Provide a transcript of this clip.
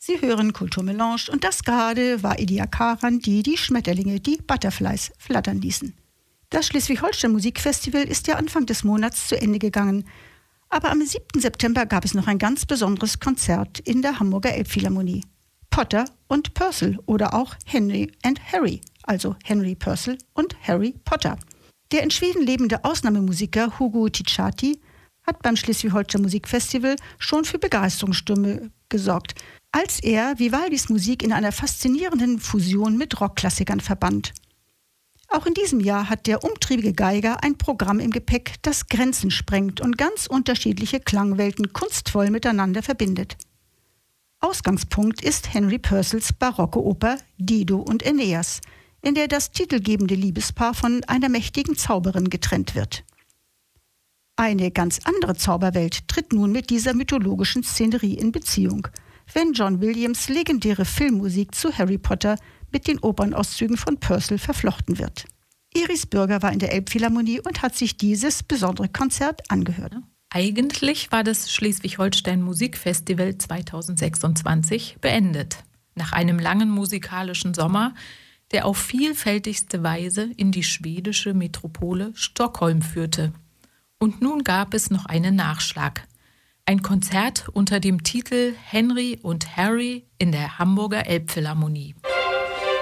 Sie hören Kulturmelange und das gerade war Elia Karan, die Schmetterlinge, die Butterflies, flattern ließen. Das Schleswig-Holstein Musikfestival ist ja Anfang des Monats zu Ende gegangen. Aber am 7. September gab es noch ein ganz besonderes Konzert in der Hamburger Elbphilharmonie. Potter und Purcell oder auch Henry and Harry, also Henry Purcell und Harry Potter. Der in Schweden lebende Ausnahmemusiker Hugo Ticciati hat beim Schleswig-Holstein Musikfestival schon für Begeisterungsstürme gesorgt, als er Vivaldis Musik in einer faszinierenden Fusion mit Rockklassikern verband. Auch in diesem Jahr hat der umtriebige Geiger ein Programm im Gepäck, das Grenzen sprengt und ganz unterschiedliche Klangwelten kunstvoll miteinander verbindet. Ausgangspunkt ist Henry Purcells barocke Oper Dido und Aeneas, in der das titelgebende Liebespaar von einer mächtigen Zauberin getrennt wird. Eine ganz andere Zauberwelt tritt nun mit dieser mythologischen Szenerie in Beziehung, wenn John Williams' legendäre Filmmusik zu Harry Potter mit den Opernauszügen von Purcell verflochten wird. Iris Bürger war in der Elbphilharmonie und hat sich dieses besondere Konzert angehört. Eigentlich war das Schleswig-Holstein Musikfestival 2026 beendet. Nach einem langen musikalischen Sommer, der auf vielfältigste Weise in die schwedische Metropole Stockholm führte. Und nun gab es noch einen Nachschlag. Ein Konzert unter dem Titel Henry und Harry in der Hamburger Elbphilharmonie.